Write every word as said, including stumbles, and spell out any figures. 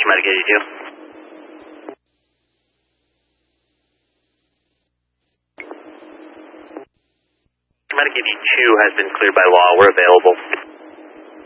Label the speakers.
Speaker 1: Schematic eighty-two. Schematic eighty-two has been cleared by law. We're available.